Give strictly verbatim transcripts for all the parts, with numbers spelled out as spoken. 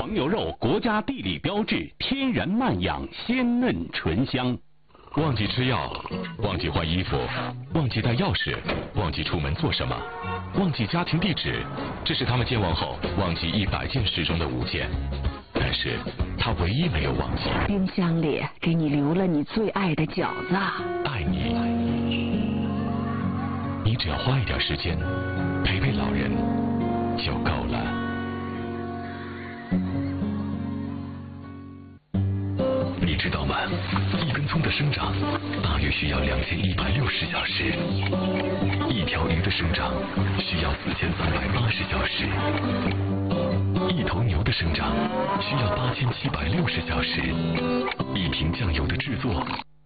黄牛肉国家地理标志，天然慢养，鲜嫩醇香。 忘记吃药，忘记换衣服，忘记带钥匙，忘记出门做什么，忘记家庭地址，这是他们健忘后忘记一百件事中的五件。但是他唯一没有忘记， 冰箱里给你留了你最爱的饺子。 爱你，你只要花一点时间陪陪老人就够了。你知道吗？一根葱的生长大约需要两千一百六十小时，一条鱼的生长需要四千三百八十小时，一头牛的生长需要八千七百六十小时，一瓶酱油的制作。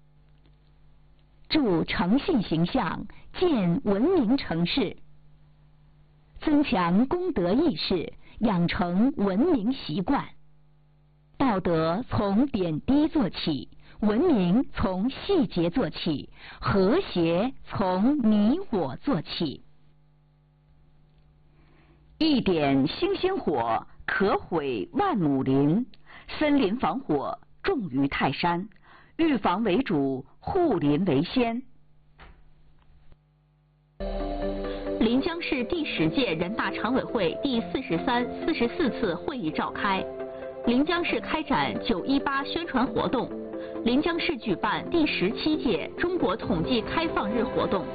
助诚信形象，建文明城市，增强公德意识，养成文明习惯。道德从点滴做起，文明从细节做起，和谐从你我做起。一点星星火，可毁万亩林。森林防火重于泰山，预防为主，护林为先。 临江市第十届人大常委会第四十三、四十四次会议召开。临江市开展九一八宣传活动，临江市举办第十七届中国统计开放日活动。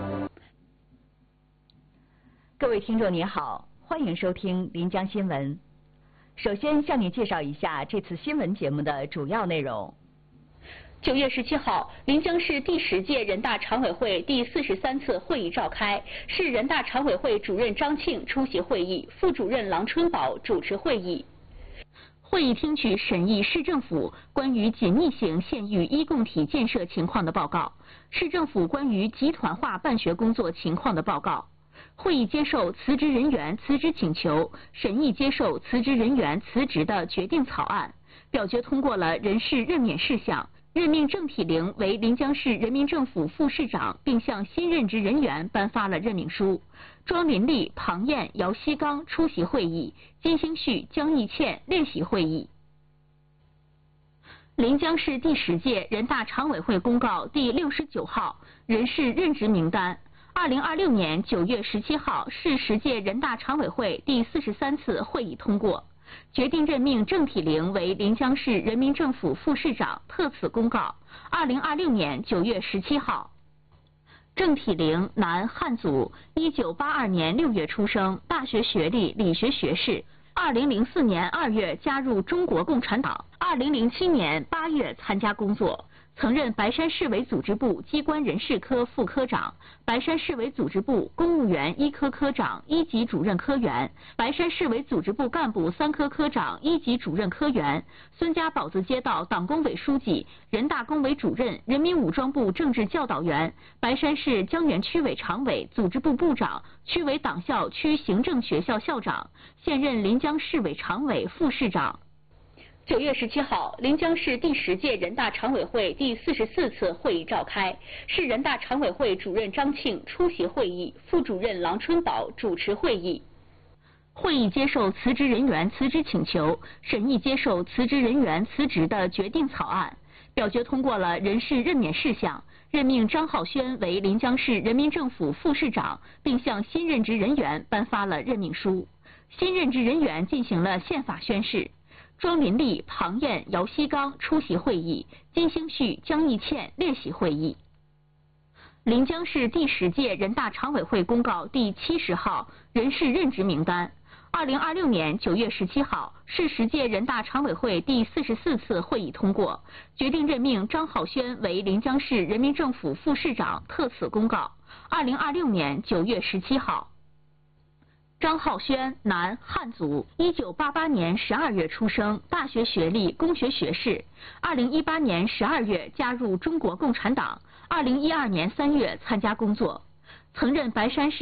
各位听众您好，欢迎收听临江新闻。首先向你介绍一下这次新闻节目的主要内容。 九月十七号，临江市第十届人大常委会第四十三次会议召开，市人大常委会主任张庆出席会议，副主任郎春宝主持会议。会议听取审议市政府关于紧密型县域一共体建设情况的报告，市政府关于集团化办学工作情况的报告。会议接受辞职人员辞职请求，审议接受辞职人员辞职的决定草案，表决通过了人事任免事项，任命郑体玲为临江市人民政府副市长，并向新任职人员颁发了任命书。庄林丽、庞燕、姚锡刚出席会议，金星旭、江义倩列席会议。临江市第十届人大常委会公告第六十九号人事任职名单。二零二六年九月十七号，市十届人大常委会第四十三次会议通过，决定任命郑体玲为临江市人民政府副市长，特此公告。二零二六年九月十七号。郑体玲，男，汉族，一九八二年六月出生，大学学历，理学学士。二零零四年二月加入中国共产党，二零零七年八月参加工作。曾任白山市委组织部机关人事科副科长、白山市委组织部公务员一科科长一级主任科员、白山市委组织部干部三科科长一级主任科员，孙家堡子街道党工委书记、人大工委主任、人民武装部政治教导员，白山市江源区委常委、组织部部长、区委党校区行政学校校长，现任临江市委常委、副市长。九月十七号，临江市第十届人大常委会第四十四次会议召开，市人大常委会主任张庆出席会议，副主任郎春宝主持会议。会议接受辞职人员辞职请求，审议接受辞职人员辞职的决定草案，表决通过了人事任免事项，任命张浩轩为临江市人民政府副市长，并向新任职人员颁发了任命书。新任职人员进行了宪法宣誓。庄林丽、庞燕、姚锡刚出席会议，金星旭、江义倩列席会议。临江市第十届人大常委会公告第七十号人事任职名单。二零二六年九月十七号，市十届人大常委会第四十四次会议通过，决定任命张浩轩为临江市人民政府副市长，特此公告。二零二六年九月十七号。张浩轩，男，汉族，一九八八年十二月出生，大学学历，工学学士。二零一八年十二月加入中国共产党，二零一二年三月参加工作，曾任白山市